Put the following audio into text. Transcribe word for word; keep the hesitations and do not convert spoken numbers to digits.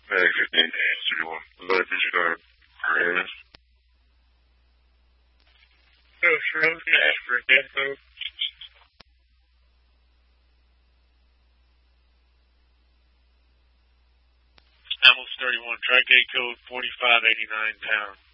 Hey, fifteen days, thirty-one. What did you go for Ernest? Oh, sure, I was going to ask for a death code. Hamilton thirty-one, Tri-Gate code forty-five eighty-nine pound.